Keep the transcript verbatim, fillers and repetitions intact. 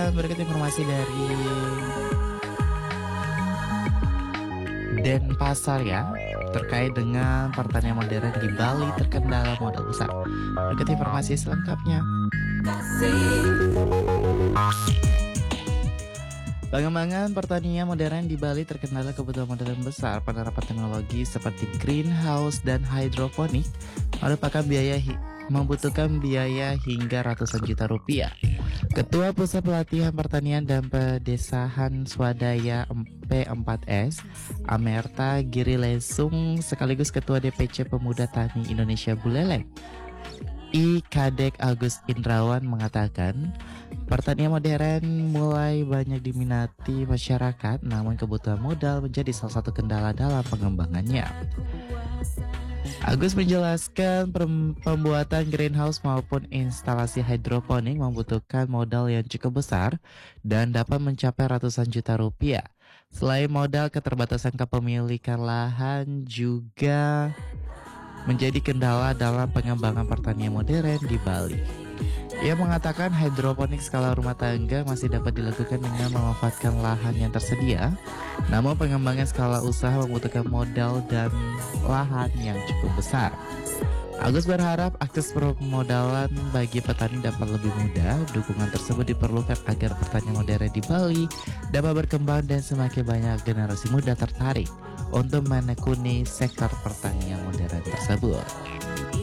Dan berikut informasi dari Denpasar ya, terkait dengan pertanian modern di Bali terkendala modal besar. Berikut informasi selengkapnya. Pengembangan pertanian modern di Bali terkendala kebutuhan modern besar. Penerapan teknologi seperti greenhouse dan hidroponik merupakan biaya hi- membutuhkan biaya hingga ratusan juta rupiah. Ketua Pusat Pelatihan Pertanian dan Pedesaan Swadaya P empat S, Amerta Giri Lesung, sekaligus Ketua D P C Pemuda Tani Indonesia Buleleng, I Kadek Agus Indrawan mengatakan, pertanian modern mulai banyak diminati masyarakat, namun kebutuhan modal menjadi salah satu kendala dalam pengembangannya. Agus menjelaskan pembuatan greenhouse maupun instalasi hidroponik membutuhkan modal yang cukup besar dan dapat mencapai ratusan juta rupiah. Selain modal, keterbatasan kepemilikan lahan juga menjadi kendala dalam pengembangan pertanian modern di Bali. Ia mengatakan hidroponik skala rumah tangga masih dapat dilakukan dengan memanfaatkan lahan yang tersedia, namun pengembangan skala usaha membutuhkan modal dan lahan yang cukup besar. Agus berharap akses permodalan bagi petani dapat lebih mudah. Dukungan tersebut diperlukan agar pertanian modern di Bali dapat berkembang dan semakin banyak generasi muda tertarik untuk menekuni sektor pertanian modern tersebut.